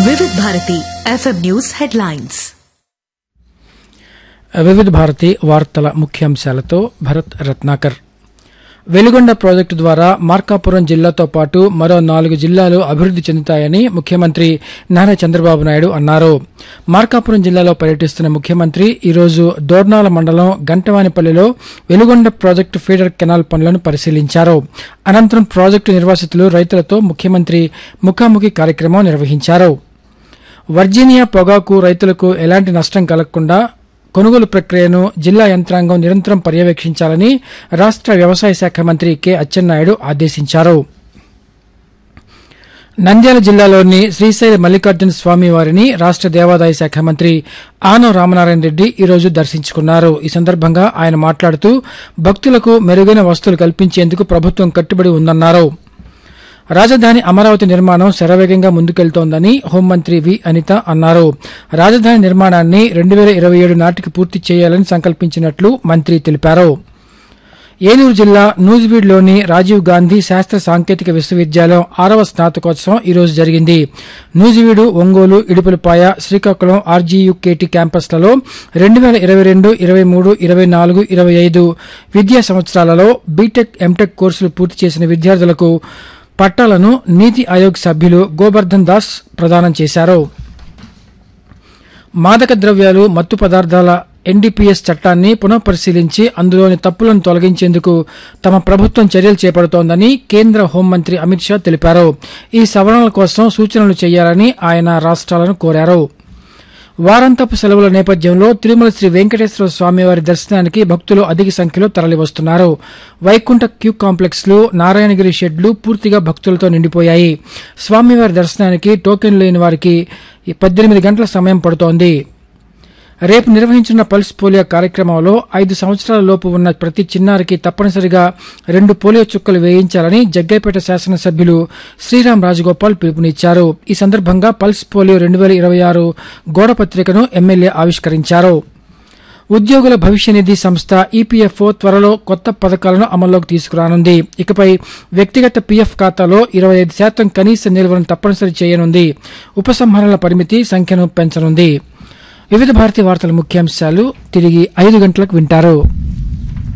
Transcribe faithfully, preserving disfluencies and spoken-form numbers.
వివిధ Bharati FM news headlines. వివిధ భారతి వార్తల ముఖ్యాంశాలతో భరత్ రత్నాకర్. వెలుగొండ ప్రాజెక్టు ద్వారా మార్కాపురం జిల్లాతో పాటు మరో నాలుగు జిల్లాలు అభివృద్ది చెందుతాయని ముఖ్యమంత్రి నారా చంద్రబాబు నాయుడు అన్నారు. మార్కాపురం జిల్లాలో పర్యటిస్తున్న ముఖ్యమంత్రి ఈరోజు దోర్నాల మండలం గంటవానిపల్లిలో వెలుగొండ ప్రాజెక్టు ఫీడర్ కెనాల్ పనులను పరిశీలించారు. అనంతరం ప్రాజెక్టు నిర్వాసితులు రైతులతో ముఖ్యమంత్రి ముఖాముఖి కార్యక్రమం నిర్వహించారు. వర్జీనియా పొగాకు రైతులకు ఎలాంటి నష్టం కలగకుండా కొనుగోలు ప్రక్రియను జిల్లా యంత్రాంగం నిరంతరం పర్యవేక్షించాలని రాష్ట వ్యవసాయ శాఖ మంత్రి కె అచ్చెన్నాయుడు ఆదేశించారు. నంద్యాల జిల్లాలోని శ్రీశైల మల్లికార్జున స్వామి వారిని రాష్ట దేవాదాయ శాఖ మంత్రి ఆనం రామనారాయణ రెడ్డి ఈరోజు దర్శించుకున్నారు. ఈ సందర్భంగా ఆయన మాట్లాడుతూ భక్తులకు మెరుగైన వసతులు కల్పించేందుకు ప్రభుత్వం కట్టుబడి ఉందన్నారు. రాజధాని అమరావతి నిర్మాణం శరవేగంగా ముందుకెళ్తోందని హోంమంత్రి వి అనిత అన్నారు. రాజధాని నిర్మాణాన్ని రెండు వేల ఇరవై ఏడు నాటికి పూర్తి చేయాలని సంకల్పించినట్లు మంత్రి తెలిపారు. ఏలూరు జిల్లా నూజివీడ్లోని రాజీవ్ గాంధీ శాస్త్ర సాంకేతిక విశ్వవిద్యాలయం ఆరవ స్నాతకోత్సవం ఈరోజు జరిగింది. నూజివీడు, ఒంగోలు, ఇడుపులపాయ, శ్రీకాకుళం ఆర్జీయూకేటీ క్యాంపస్లలో రెండు వేల ఇరవై రెండు ఇరవై మూడు ఇరవై నాలుగు ఇరవై ఐదు విద్యా సంవత్సరాలలో బీటెక్, ఎంటెక్ కోర్సులు పూర్తి చేసిన విద్యార్థులకు పట్టాలను నీతి ఆయోగ్ సభ్యులు గోబర్ధన్ దాస్ ప్రదానం చేశారు. మాదక ద్రవ్యాలు, మత్తు పదార్థాల ఎన్డీపీఎస్ చట్టాన్ని పునఃపరిశీలించి అందులోని తప్పులను తొలగించేందుకు తమ ప్రభుత్వం చర్యలు చేపడుతోందని కేంద్ర హోంమంత్రి అమిత్ షా తెలిపారు. ఈ సవరణల కోసం సూచనలు చేయాలని ఆయన రాష్ట్రాలను కోరారు. వారాంతపు సెలవుల నేపథ్యంలో తిరుమల శ్రీ వెంకటేశ్వర స్వామివారి దర్శనానికి భక్తులు అధిక సంఖ్యలో తరలివస్తున్నారు. వైకుంఠ క్యూ కాంప్లెక్స్ లు, నారాయణగిరి షెడ్లు పూర్తిగా భక్తులతో నిండిపోయాయి. స్వామివారి దర్శనానికి టోకెన్ లేని వారికి పద్దెనిమిది గంటల సమయం పడుతోంది. రేపు నిర్వహించిన పల్స్ పోలియో కార్యక్రమంలో ఐదు సంవత్సరాల లోపు ఉన్న ప్రతి చిన్నారికి తప్పనిసరిగా రెండు పోలియో చుక్కలు వేయించాలని జగ్గైపేట శాసనసభ్యులు శ్రీరామ్ రాజగోపాల్ పిలుపునిచ్చారు. ఈ సందర్భంగా పల్స్ పోలియో రెండు వేల ఇరవై ఆరు గోడపత్రికను ఎమ్మెల్యే ఆవిష్కరించారు. ఉద్యోగుల భవిష్య నిధి సంస్థ ఈపీఎఫ్ఓ త్వరలో కొత్త పథకాలను అమల్లోకి తీసుకురానుంది. ఇకపై వ్యక్తిగత పీఎఫ్ ఖాతాలో ఇరవై ఐదు శాతం కనీస నిల్వను తప్పనిసరి చేయనుంది. ఉపసంహరణల పరిమితి సంఖ్యను పెంచనుంది. వివిధ భారతీయ వార్తల ముఖ్యాంశాలు తిరిగి ఐదు గంటలకు వింటారు.